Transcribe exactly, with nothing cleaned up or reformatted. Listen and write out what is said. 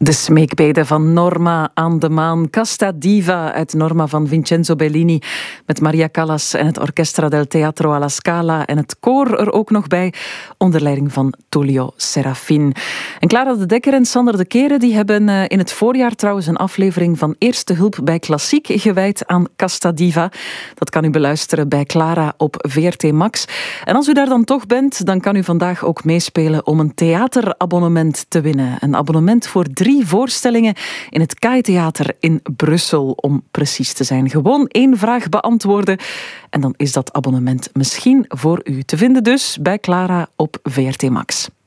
De smeekbeden van Norma aan de maan. Casta Diva uit Norma van Vincenzo Bellini. Met Maria Callas en het Orchestra del Teatro alla Scala. En het koor er ook nog bij. Onder leiding van Tullio Serafin. En Clara de Dekker en Sander de Keren die hebben in het voorjaar trouwens een aflevering van Eerste Hulp bij Klassiek gewijd aan Casta Diva. Dat kan u beluisteren bij Clara op V R T Max. En als u daar dan toch bent, dan kan u vandaag ook meespelen om een theaterabonnement te winnen. Een abonnement voor drie voorstellingen in het K A I Theater in Brussel, om precies te zijn. Gewoon één vraag beantwoorden en dan is dat abonnement misschien voor u te vinden. Dus bij Clara op V R T Max.